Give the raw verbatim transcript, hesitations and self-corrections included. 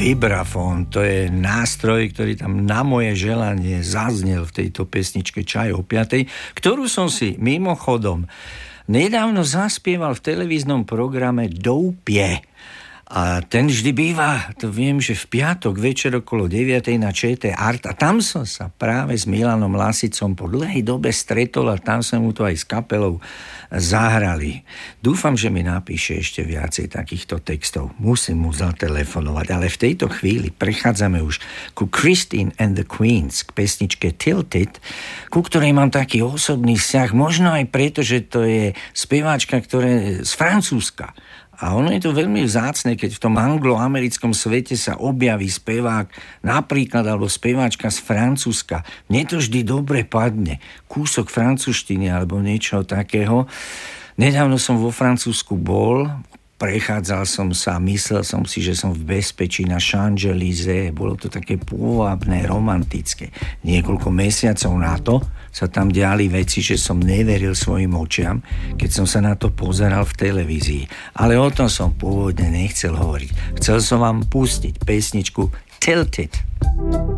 vibrafón, to je nástroj, ktorý tam na moje želanie zaznel v tejto pesničke Čaj o piatej, ktorú som si mimochodom nedávno zaspieval v televíznom programe Doupie. A ten vždy býva, to viem, že v piatok večer okolo deviatej na ČT Art a tam som sa práve s Milanom Lasicom po dlhej dobe stretol a tam sme mu to aj s kapelou zahrali. Dúfam, že mi napíše ešte viacej takýchto textov. Musím mu zatelefonovať, ale v tejto chvíli prechádzame už ku Christine and the Queens, k pesničke Tilted, ku ktorej mám taký osobný vzťah, možno aj preto, že to je speváčka, ktorá je z Francúzska. A ono je to veľmi vzácne, keď v tom angloamerickom svete sa objaví spevák napríklad, alebo speváčka z Francúzska. Mne to vždy dobre padne. Kúsok francúzštiny alebo niečo takého. Nedávno som vo Francúzsku bol, prechádzal som sa, myslel som si, že som v bezpečí na Champs-Élysées. Bolo to také pôvabné, romantické. Niekoľko mesiacov na to sa tam diali veci, že som neveril svojim očiam, keď som sa na to pozeral v televízii. Ale o tom som pôvodne nechcel hovoriť. Chcel som vám pustiť pesničku Tilted.